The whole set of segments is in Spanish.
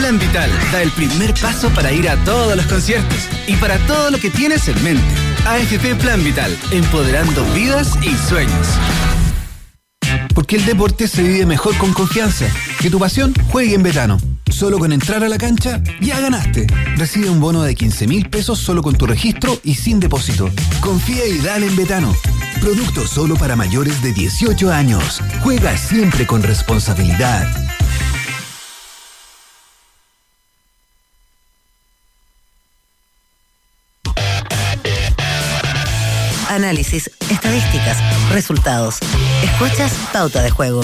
Plan Vital da el primer paso para ir a todos los conciertos y para todo lo que tienes en mente. AFP Plan Vital, empoderando vidas y sueños. Porque el deporte se vive mejor con confianza. Que tu pasión juegue en Betano. Solo con entrar a la cancha, ya ganaste. Recibe un bono de 15.000 pesos solo con tu registro y sin depósito. Confía y dale en Betano. Producto solo para mayores de 18 años. Juega siempre con responsabilidad. Análisis, estadísticas, resultados. Escuchas Pauta de Juego.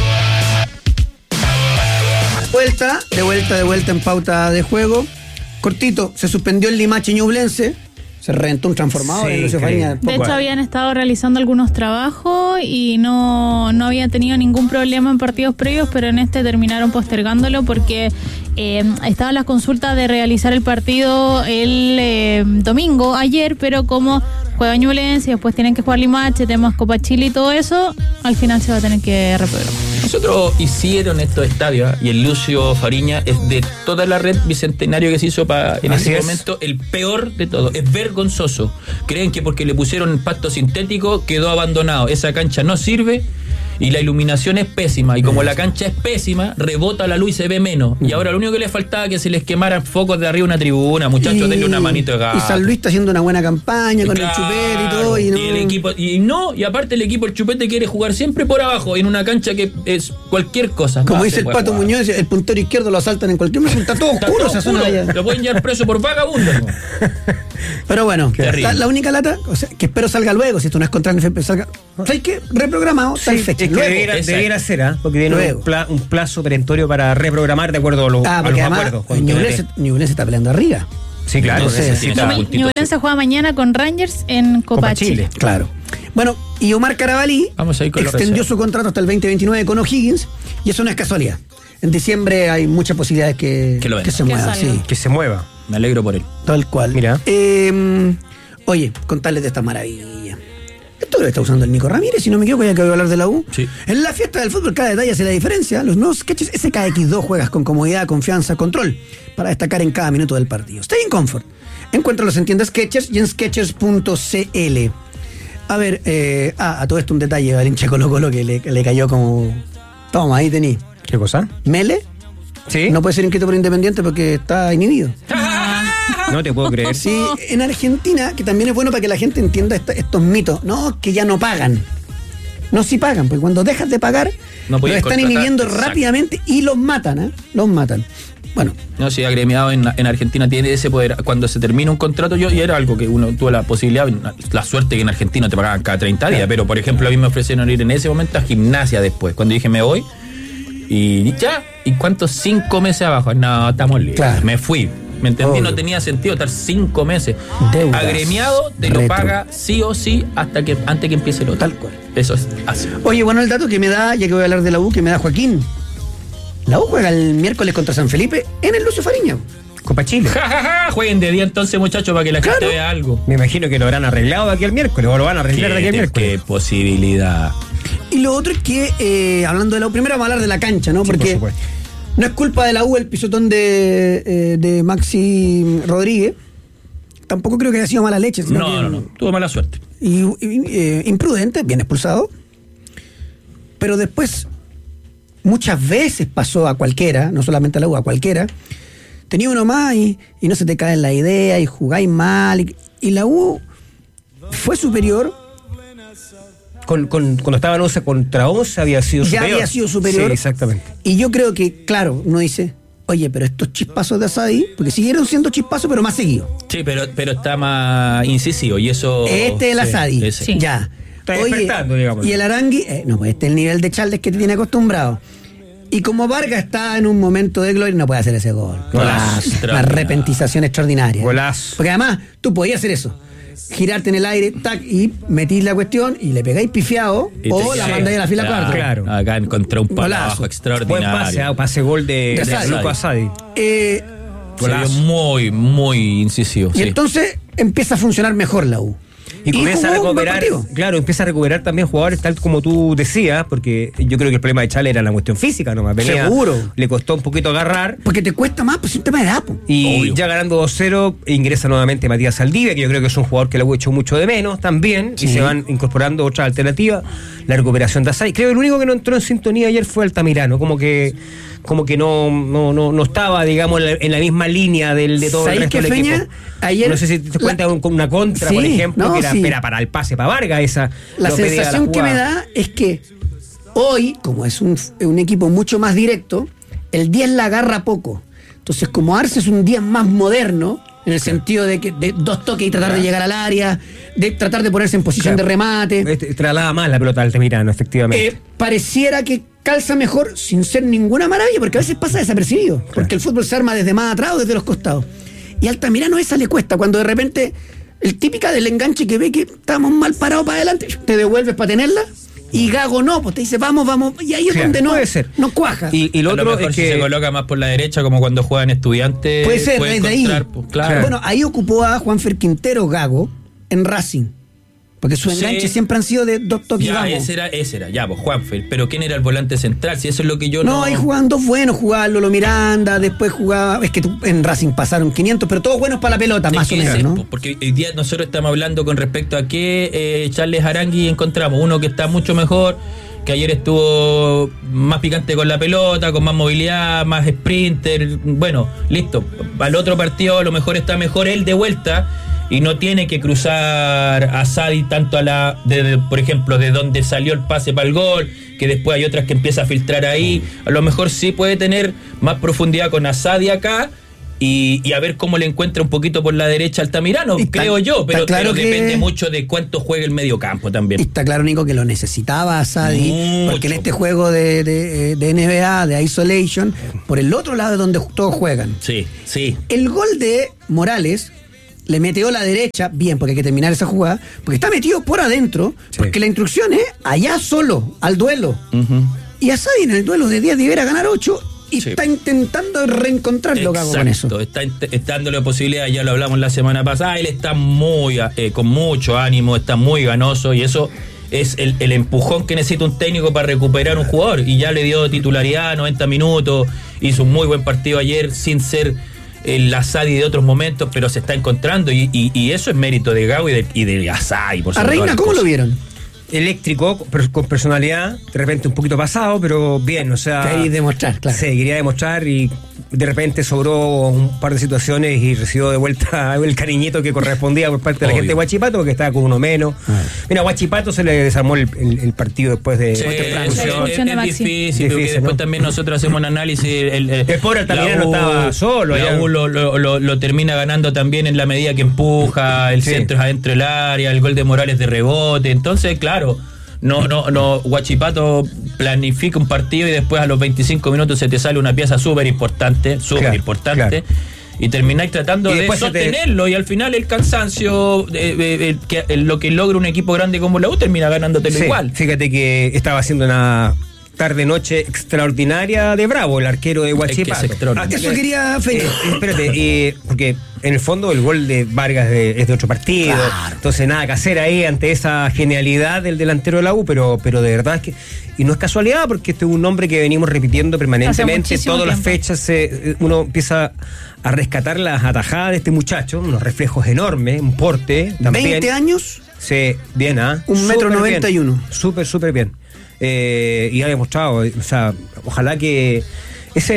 De vuelta en Pauta de Juego. Cortito, se suspendió el Limache Ñublense. Se reventó un transformador en Lucio Fariña. De hecho, habían estado realizando algunos trabajos y no habían tenido ningún problema en partidos previos, pero en este terminaron postergándolo porque estaban las consultas de realizar el partido el domingo, ayer, pero como juega Ñublense y después tienen que jugar Limache, temas Copa Chile y todo eso, al final se va a tener que reprogramar. Nosotros hicieron estos estadios y el Lucio Fariña es de toda la red bicentenario que se hizo en ese momento el peor de todo. Es vergonzoso. Creen que porque le pusieron pasto sintético quedó abandonado. Esa cancha no sirve y la iluminación es pésima. Y como la cancha es pésima, rebota la luz y se ve menos. Y ahora lo único que les faltaba es que se les quemaran focos de arriba una tribuna. Muchachos, denle una manito de gato. Y San Luis está haciendo una buena campaña con el Chupete y todo. Y el equipo, y aparte el equipo, el Chupete quiere jugar siempre por abajo, en una cancha que es cualquier cosa. Como dice el Pato Muñoz, el puntero izquierdo lo asaltan en cualquier momento. Está todo oscuro esa zona allá. Lo pueden llevar preso por vagabundo. Pero bueno, la única lata, o sea, que espero salga luego, si esto no es contra el NFP, salga. ¿Sabes qué? Reprogramado, tal fecha. Es que debiera ser, porque tiene un plazo perentorio para reprogramar de acuerdo a los acuerdos. Ñublense está peleando arriba. Sí, claro. Ñublense juega mañana con Rangers en Copa Chile. Claro. Bueno, y Omar Carabalí extendió su contrato hasta el 2029 con O'Higgins, y eso no es casualidad. En diciembre hay muchas posibilidades que se mueva. Sí. Que se mueva. Me alegro por él. Tal cual. Mira. Oye, contarles de esta maravilla. Esto lo está usando el Nico Ramírez, si no me equivoco, ya que voy a hablar de la U. Sí. En la fiesta del fútbol cada detalle hace la diferencia. Los nuevos sketches SKX2 juegas con comodidad, confianza, control para destacar en cada minuto del partido. Stay in comfort. Encuéntralos en tiendas Skechers y en skechers.cl. A ver, a todo esto un detalle al hincha Colo Colo que le cayó como... Toma, ahí tení. ¿Qué cosa? Mele. Sí. No puede ser inscrito por Independiente porque está inhibido. No te puedo creer. Sí, en Argentina, que también es bueno para que la gente entienda estos mitos. No, que ya no pagan. No, sí pagan, porque cuando dejas de pagar, los están inhibiendo rápidamente y los matan, ¿eh? Los matan. Bueno. No, sí, agremiado en Argentina tiene ese poder. Cuando se termina un contrato, y era algo que uno tuvo la posibilidad, la suerte que en Argentina te pagaban cada 30 días, pero por ejemplo a mí me ofrecieron ir en ese momento a Gimnasia después, cuando dije me voy, y ya, ¿y cuántos? 5 meses abajo? No, estamos libres. Claro. Me fui. ¿Me entendí? Obvio. No tenía sentido estar 5 meses. Deudas. Agremiado te lo paga sí o sí antes que empiece el otro. Tal cual. Eso es así. Oye, bueno, el dato que me da, ya que voy a hablar de la U, que me da Joaquín. La U juega el miércoles contra San Felipe en el Lucio Fariña. Copa Chile. Jueguen de día entonces, muchachos, para que la gente vea algo. Me imagino que lo habrán arreglado de aquí al miércoles, o lo van a arreglar de aquí al miércoles. Qué posibilidad. Y lo otro es que, hablando de la U, primero vamos a hablar de la cancha, ¿no? Porque por supuesto. No es culpa de la U el pisotón de Maxi Rodríguez. Tampoco creo que haya sido mala leche. No. Tuvo mala suerte. Y imprudente, bien expulsado. Pero después, muchas veces pasó a cualquiera, no solamente a la U, a cualquiera. Tenía uno más y no se te cae en la idea y jugáis mal. Y la U fue superior. Cuando estaban 11 contra 11 había sido superior. Ya había sido superior. Sí, exactamente. Y yo creo que, claro, uno dice, oye, pero estos chispazos de Asadi, porque siguieron siendo chispazos, pero más seguidos. Sí, pero está más incisivo y eso... Este es el Asadi. Sí. Ya. Está despertando, digamos. Y el Arangui, no, pues este es el nivel de Charles que te tiene acostumbrado. Y como Vargas está en un momento de gloria, no puede hacer ese gol. Golazo. Una repentización extraordinaria. Golazo. Porque además, tú podías hacer eso. Girarte en el aire, tac, y metís la cuestión y le pegáis pifiado o la mandáis a la fila cuarta. Claro. Acá encontré un palo abajo extraordinario. Buen pase gol de Luco Asadi. Muy, muy incisivo. Y entonces empieza a funcionar mejor la U. Y comienza a recuperar, claro, empieza a recuperar también jugadores tal como tú decías, porque yo creo que el problema de Chale era la cuestión física nomás. Seguro. Le costó un poquito agarrar. Porque te cuesta más, pues es un tema de edad. Y obvio. ya ganando 2-0, ingresa nuevamente Matías Saldivia, que yo creo que es un jugador que le he hecho mucho de menos también, y se van incorporando otras alternativas. La recuperación de Asai. Creo que el único que no entró en sintonía ayer fue Altamirano, como que no estaba, digamos, en la misma línea de todo el resto del equipo. Ayer, no sé si te cuenta con una contra, por ejemplo, que era para el pase para Vargas. Esa la sensación que me da es que hoy, como es un equipo mucho más directo, el 10 la agarra poco. Entonces, como Arce es un 10 más moderno, en el sentido de que de 2 toques y tratar de llegar al área, de tratar de ponerse en posición de remate. Traslada más la pelota al Altamirano, efectivamente. Pareciera que calza mejor sin ser ninguna maravilla, porque a veces pasa desapercibido, porque el fútbol se arma desde más atrás o desde los costados. Y Altamirano esa le cuesta, cuando de repente el típica del enganche que ve que estamos mal parados para adelante, te devuelves para tenerla. Y Gago no, pues te dice vamos, y ahí es donde no cuaja. Y lo otro es que se coloca más por la derecha, como cuando juegan Estudiantes. Puede ser, desde ahí. Pues, claro. Bueno, ahí ocupó a Juanfer Quintero Gago en Racing. Porque sus enganches siempre han sido de 2 toques. Ese era, ya, pues Juanfer. Pero ¿quién era el volante central? Si eso es lo que yo no. No, ahí jugaban 2 buenos, jugaba Lolo Miranda, después jugaba. Es que en Racing pasaron 500, pero todos buenos para la pelota, más o menos, ¿no? Porque hoy día nosotros estamos hablando con respecto a que Charles Arangui encontramos uno que está mucho mejor, que ayer estuvo más picante con la pelota, con más movilidad, más sprinter. Bueno, listo. Al otro partido a lo mejor está mejor él de vuelta. Y no tiene que cruzar a Sadi tanto por ejemplo, de donde salió el pase para el gol, que después hay otras que empieza a filtrar ahí. A lo mejor sí puede tener más profundidad con Asadi acá y a ver cómo le encuentra un poquito por la derecha Altamirano, creo yo, pero depende mucho de cuánto juegue el medio campo también. Y está claro, Nico, que lo necesitaba Asadi, porque en este juego de NBA, de Isolation, por el otro lado es donde todos juegan. Sí. El gol de Morales le metió la derecha, bien, porque hay que terminar esa jugada, porque está metido por adentro, porque la instrucción es allá solo, al duelo. Y Asadi en el duelo de 10 debiera ganar 8 y está intentando reencontrarlo con eso. Está dándole posibilidad, ya lo hablamos la semana pasada, él está muy con mucho ánimo, está muy ganoso y eso es el empujón que necesita un técnico para recuperar un jugador, y ya le dio titularidad 90 minutos, hizo un muy buen partido ayer sin ser el Asadi de otros momentos, pero se está encontrando y eso es mérito de Gago y de Asadi, por supuesto. A Reina, ¿cómo lo vieron? Eléctrico, con personalidad, de repente un poquito pasado, pero bien, o sea... Quería demostrar, claro. Sí, quería demostrar y de repente sobró un par de situaciones y recibió de vuelta el cariñito que correspondía por parte de la gente de Huachipato, porque estaba con uno menos. Mira, a Huachipato se le desarmó el partido después de... Es difícil, porque después también nosotros hacemos un análisis. El pobre Altamirano estaba solo. La U lo termina ganando también en la medida que empuja, el centro es adentro del área, el gol de Morales de rebote, entonces, claro... No, Huachipato planifica un partido y después a los 25 minutos se te sale una pieza súper importante, claro. Y termináis tratando de sostenerlo y al final el cansancio, lo que logra un equipo grande como la U termina ganándotelo igual. Fíjate que estaba haciendo una tarde-noche extraordinaria de Bravo, el arquero de Huachipato. Eso quería Feña. Espérate, porque en el fondo el gol de Vargas es de otro partido, claro. Entonces nada que hacer ahí ante esa genialidad del delantero de la U, pero de verdad es que, y no es casualidad, porque este es un nombre que venimos repitiendo permanentemente, todas las fechas uno empieza a rescatar las atajadas de este muchacho, unos reflejos enormes, un porte también. 20 años. Sí, bien, 1,91 m. Súper bien. Y ha demostrado, o sea, ojalá que es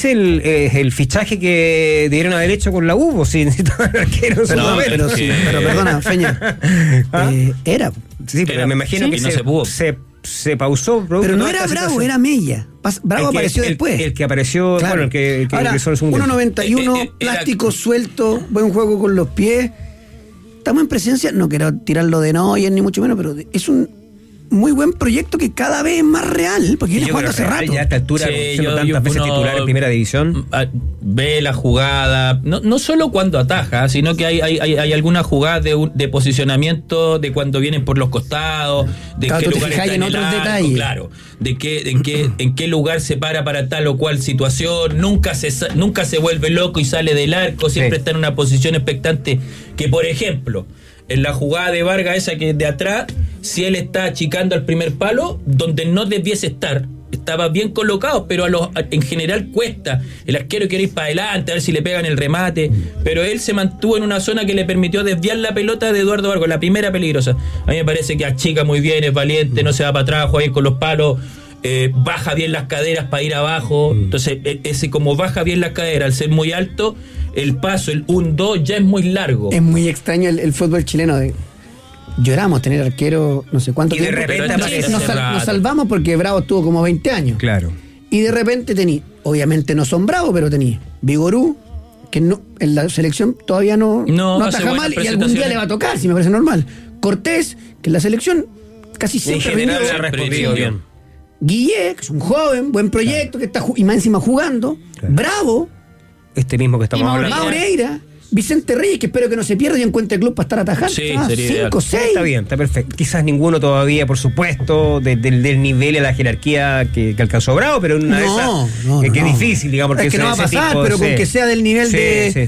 el fichaje que dieron a derecho con la U, si necesitaban arquero en su momento. Pero perdona, Feña, era. Sí, pero me imagino que no se pudo. Se pausó. Pero no era Bravo, era Mella. Bravo apareció después. El que apareció, claro. Bueno, el que ahora, ingresó el segundo. 1,91, plástico suelto, buen juego con los pies. Estamos en presencia, no quiero tirarlo de Neuer ni mucho menos, pero es un muy buen proyecto que cada vez es más real, porque viene jugando hace rato. Ya a esta altura, siendo tantas veces titular en primera división. Ve la jugada, no solo cuando ataja, sino que hay algunas jugadas de posicionamiento, de cuando vienen por los costados, de qué lugar está en otros detalles. Claro, en qué lugar se para tal o cual situación, nunca se vuelve loco y sale del arco, siempre está en una posición expectante, que por ejemplo, en la jugada de Vargas esa que es de atrás, si él está achicando al primer palo, donde no debiese estar. Estaba bien colocado, pero en general cuesta. El arquero quiere ir para adelante, a ver si le pegan el remate, pero él se mantuvo en una zona que le permitió desviar la pelota de Eduardo Vargas, la primera peligrosa. A mí me parece que achica muy bien, es valiente, no se va para atrás, juega bien con los palos, baja bien las caderas para ir abajo. Entonces, ese como baja bien las caderas, al ser muy alto, el paso, el 1-2 ya es muy largo. Es muy extraño el fútbol chileno de... Lloramos tener arquero no sé cuánto Y de tiempo. repente Entonces, aparece nos salvamos porque Bravo estuvo como 20 años. Claro. Y de repente tení, obviamente no son Bravos, pero tení Vigorú, que no, en la selección todavía no hace ataja mal y algún día le va a tocar, si me parece normal. Cortés, que en la selección casi siempre En general rindió. ha respondido bien. Guille, que es un joven, buen proyecto, que está y más encima jugando. Claro. Bravo, Este mismo que estamos Y hablando. Maureira, Vicente Reyes, que espero que no se pierda y encuentre club para estar atajando. Sí, sería ideal. 5, 6. Está bien, está perfecto. Quizás ninguno todavía, por supuesto, del nivel y la jerarquía que alcanzó Bravo, pero una de esas que es difícil, digamos, porque es que no va a pasar, tipo, pero con que sea del nivel Sí, de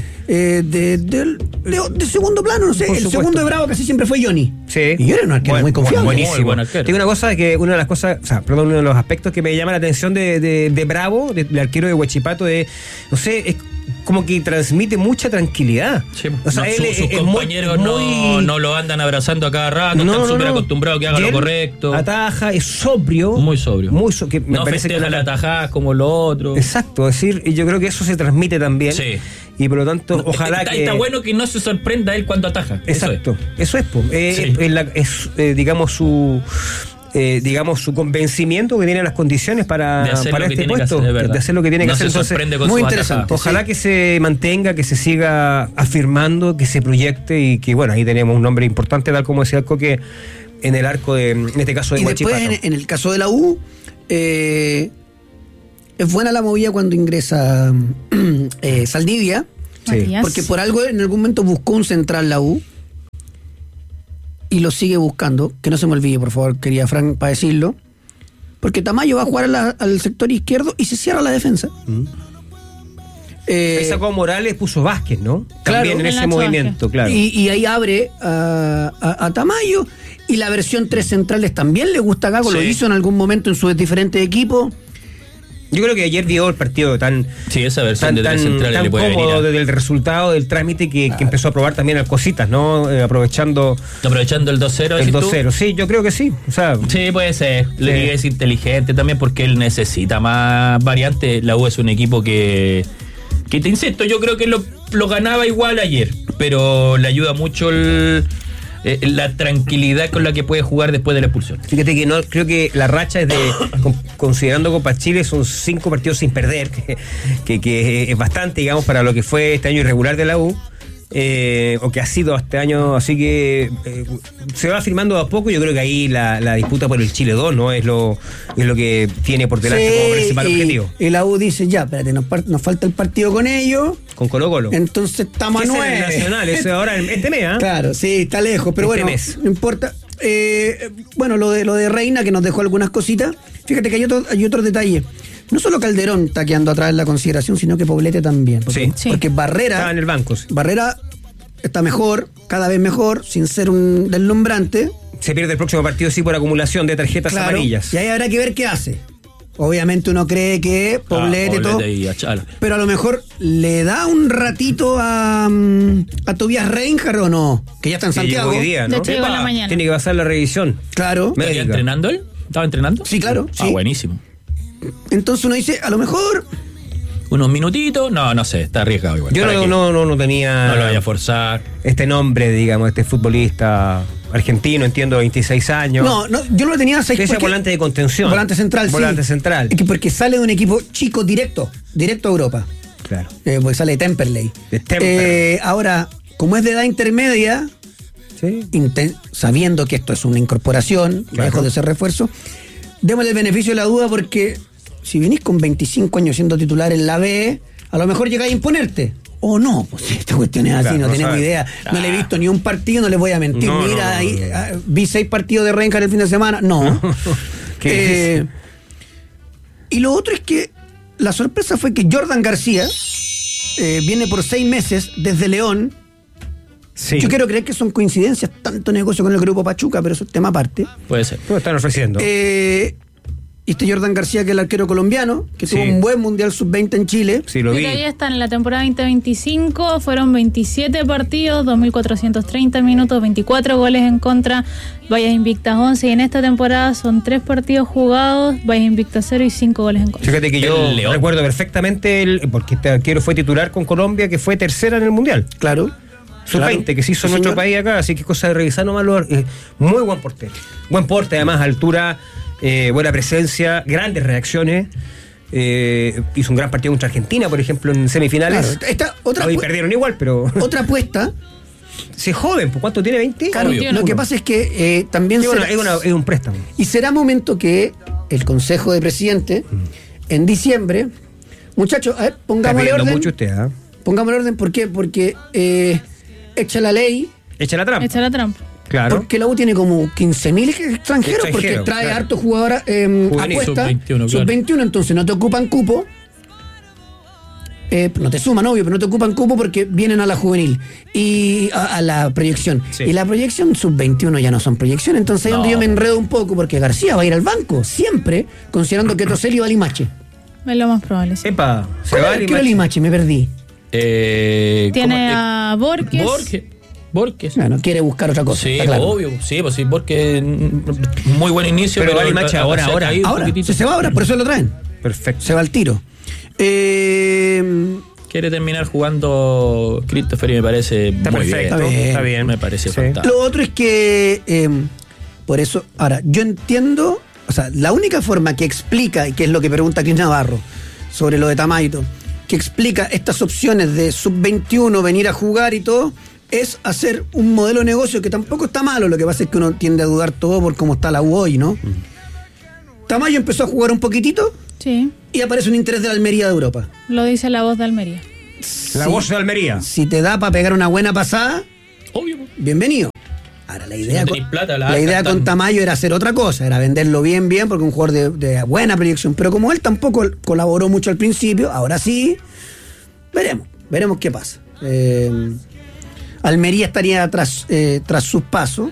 segundo plano, no sé. Por El supuesto. segundo de Bravo casi siempre fue Johnny. Sí. Y yo era un arquero muy confiable. Buenísimo. Muy buen arquero. Tengo una cosa que, uno de los aspectos que me llama la atención de Bravo, del arquero de Huachipato, no sé, es como que transmite mucha tranquilidad. Sí. O sea, No, él sus es compañeros no lo andan abrazando a cada rato, están súper acostumbrados a que haga Y lo él correcto. Ataja, es sobrio. Muy sobrio. Que me No parece festeja que la tajada como lo otro. Exacto, es decir, y yo creo que eso se transmite también. Sí. Y por lo tanto, ojalá que. Está bueno que no se sorprenda él cuando ataja. Exacto, eso es, po. Sí. Digamos su convencimiento que tiene las condiciones para De hacer lo que este tiene que puesto, hacer, es verdad. de hacer lo que tiene que No hacer. se Entonces, sorprende con muy sus interesante. atajadas. ojalá que se mantenga, que se siga afirmando, que se proyecte y que, bueno, ahí tenemos un nombre importante, tal como decía el Coque, en el arco en este caso de Y después, Huachipato. en el caso de la U, es buena la movida cuando ingresa Saldivia, Sí. Matías. porque por algo en algún momento buscó un central la U y lo sigue buscando. Que no se me olvide, por favor, quería Frank, para decirlo. Porque Tamayo va a jugar al sector izquierdo y se cierra la defensa. Ahí sacó Morales, puso Vázquez, ¿no? Claro. También en ese Nacho movimiento, claro. Y ahí abre a Tamayo. Y la versión 3 centrales también le gusta a Gago, Sí. lo hizo en algún momento en sus diferentes equipos. Yo creo que ayer vio el partido tan Sí, esa versión de tres centrales le puede cómodo venir. desde el resultado del trámite que empezó a probar también las cositas, ¿no? Aprovechando Aprovechando el 2-0. el decís tú. 2-0. Sí, yo creo que sí. O sea, Sí, puede ser. Le es inteligente también porque él necesita más variantes. La U es un equipo que te insisto, yo creo que lo ganaba igual ayer, pero le ayuda mucho la tranquilidad con la que puede jugar después de la expulsión. fíjate que no creo que la racha es considerando Copa Chile, son 5 partidos sin perder, que es bastante, digamos, para lo que fue este año irregular de la U. O que ha sido este año, así que se va firmando de a poco. Yo creo que ahí la disputa por el Chile 2 no es lo que tiene por delante como principal objetivo. Y la U dice, ya, espérate, nos falta el partido con ellos, Con Colo-Colo. entonces estamos a Ese es 9. el Nacional, eso ahora este mes, ¿ah? Claro, sí, está lejos, pero Este bueno, mes. no importa. Bueno, lo de Reina, que nos dejó algunas cositas. Fíjate que hay otro detalle. No solo Calderón está quedando atrás en la consideración, sino que Poblete también. Porque, Sí. porque Barrera. Estaba en el banco. Sí. Barrera está mejor, cada vez mejor, sin ser un deslumbrante. Se pierde el próximo partido, sí, por acumulación de tarjetas Claro, amarillas. y ahí habrá que ver qué hace. Obviamente uno cree que Poblete, todo. Y Achala. Pero a lo mejor le da un ratito a Tobias Reinhardt o no, que ya está en Que Santiago. llegó hoy día, De ¿no? hecho, llegó en la mañana. Tiene que pasar la revisión. Claro. Me- ¿Estaba Médica. entrenando él? ¿Estaba entrenando? Sí, claro, Ah, sí. buenísimo. Entonces uno dice, a lo mejor. Unos minutitos, no sé, está arriesgado igual. Yo ¿Para qué? no tenía No lo vaya a forzar. este nombre, digamos, este futbolista argentino, entiendo, 26 años. No, yo no lo tenía. ¿sabes Ese por qué? volante de contención. Volante central, Volante sí. central. Es que porque sale de un equipo chico directo a Europa. Claro. Porque sale de Temperley. De Temperley. Ahora, como es de edad intermedia, Sí. sabiendo que esto es una incorporación, Claro. lejos de ser refuerzo, démosle el beneficio de la duda porque si venís con 25 años siendo titular en la B, a lo mejor llegáis a imponerte. O no, pues esta cuestión es así, Claro, no no tenemos sabe. idea. No le he visto ni un partido, no les voy a mentir. No, Mira, no, ahí, no. vi 6 partidos de Reinhardt el fin de semana. No. Qué difícil. Y lo otro es que la sorpresa fue que Jordan García viene por 6 meses desde León Sí. Yo quiero creer que son coincidencias, tanto negocio con el grupo Pachuca, pero eso es tema aparte. Puede ser. Pero están ofreciendo. Y este Jordan García, que es el arquero colombiano, que tuvo un buen Mundial Sub-20 en Chile. Sí, lo vi. Ahí están en la temporada 2025, fueron 27 partidos, 2.430 minutos, 24 goles en contra, Vallas Invictas 11, y en esta temporada son 3 partidos jugados, Vallas Invictas 0 y 5 goles en contra. Fíjate que yo recuerdo perfectamente, porque este arquero fue titular con Colombia, que fue tercera en el Mundial. Claro. Sub-20, que se hizo en nuestro país acá, así que es cosa de revisar nomás. Muy buen portero. Buen porte, además, altura, buena presencia, grandes reacciones. Hizo un gran partido contra Argentina, por ejemplo, en semifinales. Claro, Hoy perdieron igual, pero. Otra apuesta. Se joven, ¿cuánto tiene? ¿20? Claro, lo que pasa es que también es un préstamo. Y será momento que el Consejo de Presidente, en diciembre, muchachos, a ver, pongámosle orden. Mucho usted, ¿eh? Pongámosle orden, ¿por qué? Porque echa la ley. Echa la trampa. Echa la trampa. Claro. Porque la U tiene como 15.000 extranjeros, porque trae hartos jugadores apuestas. Sub-21, entonces no te ocupan cupo. No te suman, obvio, pero no te ocupan cupo porque vienen a la juvenil y a la proyección. Sí. Y la proyección Sub-21 ya no son proyección, entonces ahí es donde yo me enredo un poco, porque García va a ir al banco, siempre, considerando que Toselli va a Limache. Es lo más probable, sí. Epa, se va a Limache. ¿Qué Limache? Me perdí. Tiene a Borges. Borges. Bueno, quiere buscar otra cosa. Sí, obvio. Sí, pues sí, Borges muy buen inicio. Pero va a Limache ahora. Se va ahora, por eso lo traen. Perfecto. Se va al tiro. Quiere terminar jugando Christopher y me parece está muy perfecto, bien. Está bien. Me parece fantástico. Lo otro es que por eso, ahora, yo entiendo, o sea, la única forma que explica, y que es lo que pregunta Cris Navarro sobre lo de Tamayo, que explica estas opciones de Sub-21, venir a jugar y todo, es hacer un modelo de negocio que tampoco está malo. Lo que pasa es que uno tiende a dudar todo por cómo está la U hoy, ¿no? Tamayo empezó a jugar un poquitito. Sí. Y aparece un interés de la Almería de Europa. Lo dice la voz de Almería. La voz de Almería. Si te da para pegar una buena pasada, obvio. Bienvenido. Ahora, la idea, si no plata, la idea con Tamayo era hacer otra cosa, era venderlo bien, porque un jugador de buena proyección. Pero como él tampoco colaboró mucho al principio, ahora sí, veremos qué pasa. Almería estaría tras sus pasos.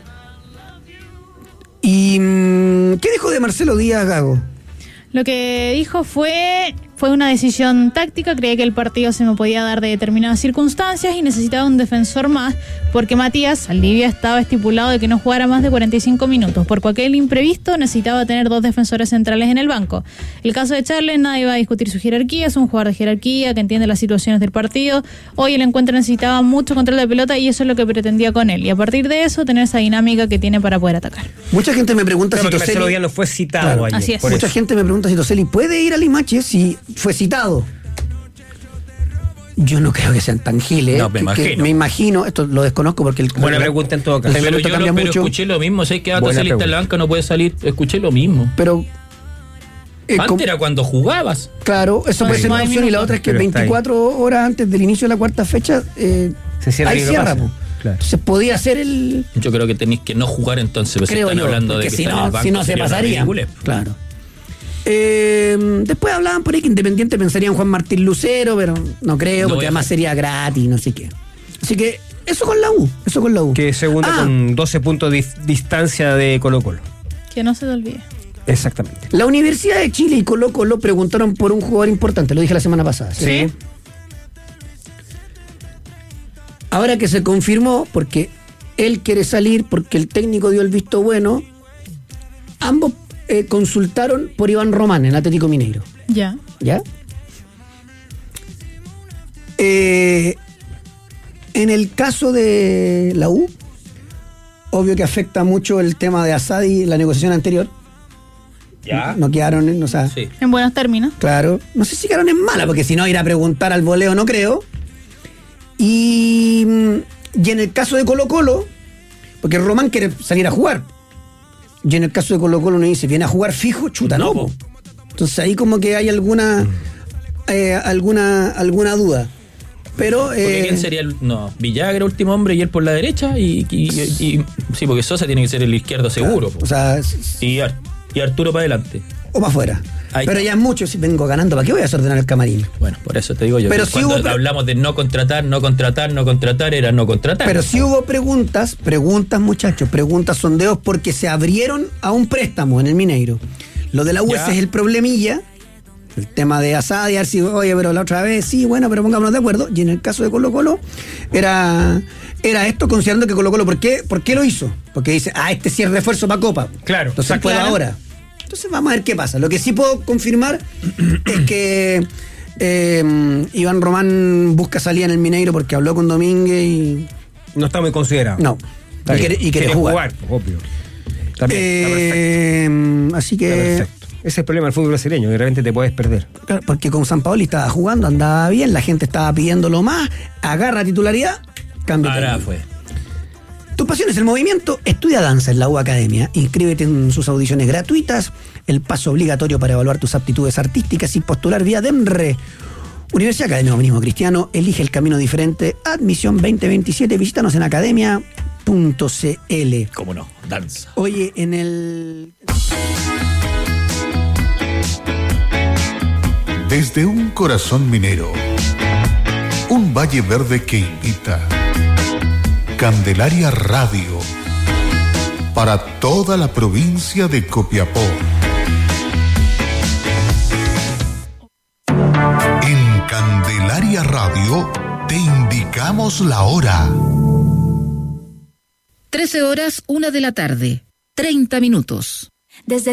¿Y qué dijo de Marcelo Díaz, Gago? Lo que dijo fue una decisión táctica, creía que el partido se me podía dar de determinadas circunstancias y necesitaba un defensor más, porque Matías Saldivia estaba estipulado de que no jugara más de 45 minutos. Por cualquier imprevisto necesitaba tener 2 defensores centrales en el banco. El caso de Charles, nadie va a discutir su jerarquía, es un jugador de jerarquía que entiende las situaciones del partido. Hoy el encuentro necesitaba mucho control de pelota y eso es lo que pretendía con él. Y a partir de eso, tener esa dinámica que tiene para poder atacar. Mucha gente me pregunta si Toselli... Marcelo Díaz no fue citado ayer. Así es. Mucha gente me pregunta si Toselli puede ir a Limache si fue citado. Yo no creo que sean tan giles. No, me imagino. Esto lo desconozco porque buena pregunta en todo caso. Pero escuché lo mismo. Sé que a Toselli está en la banca, no puede salir. Escuché lo mismo. Pero antes era cuando jugabas. Claro, eso puede ser una opción. Y la otra es que 24 horas antes del inicio de la cuarta fecha se cierra. Ahí cierra. Claro. Entonces podía ser el... Yo creo que tenéis que no jugar entonces. Pues creo están yo, hablando de que si no se pasaría. Claro. Después hablaban por ahí que Independiente pensaría en Juan Martín Lucero, pero no creo, porque además sería gratis, no sé qué. Así que eso con la U. Que segunda con 12 puntos de distancia de Colo-Colo. Que no se te olvide. Exactamente. La Universidad de Chile y Colo-Colo preguntaron por un jugador importante, lo dije la semana pasada. Sí. Ahora que se confirmó, porque él quiere salir, porque el técnico dio el visto bueno, ambos consultaron por Iván Román en Atlético Mineiro. ¿Ya? En el caso de la U, obvio que afecta mucho el tema de Asadi, la negociación anterior. Ya. No quedaron en buenos términos. Claro. No sé si quedaron en mala, porque si no, ir a preguntar al voleo no creo. Y en el caso de Colo-Colo, porque Román quiere salir a jugar. Y en el caso de Colo-Colo uno dice, ¿viene a jugar fijo? Chuta, no. Entonces ahí como que hay alguna duda. Pero ¿quién sería Villagra, último hombre, y él por la derecha? Y sí, porque Sosa tiene que ser el izquierdo seguro. Claro, o sea, y Arturo para adelante. O para afuera. Ahí pero está. ya es mucho, si vengo ganando, ¿para qué voy a desordenar el camarín? Bueno, por eso te digo yo. Pero que sí cuando hubo hablamos de no contratar, era no contratar. Pero sí hubo preguntas, muchachos, sondeos, porque se abrieron a un préstamo en el Mineiro. Lo de la U.S. Ya. es el problemilla, el tema de Asad y Arci, oye, pero la otra vez, sí, bueno, pero pongámonos de acuerdo. Y en el caso de Colo-Colo, era esto, considerando que Colo-Colo, ¿por qué lo hizo? Porque dice, este sí es refuerzo para Copa. Claro. Entonces puede ahora. Entonces vamos a ver qué pasa. Lo que sí puedo confirmar es que Iván Román busca salida en el Mineiro porque habló con Domínguez y... No está muy considerado. No. Está bien. Y quiere jugar. Obvio. También, está perfecto. Así que... Está perfecto. Ese es el problema del fútbol brasileño, que de repente te puedes perder. Claro, porque con Sampaoli estaba jugando, andaba bien, la gente estaba pidiéndolo más, agarra titularidad, cambia. Ahora fue. Tu pasión es el movimiento, estudia danza en la U Academia, inscríbete en sus audiciones gratuitas, el paso obligatorio para evaluar tus aptitudes artísticas y postular vía DEMRE. Universidad Academia Humanismo Cristiano, elige el camino diferente, admisión 2027, visítanos en academia.cl. ¿Cómo no? Danza. Oye, en el... Desde un corazón minero, un valle verde que invita. Candelaria Radio, para toda la provincia de Copiapó. En Candelaria Radio te indicamos la hora. 13 horas, 1 de la tarde, 30 minutos. Desde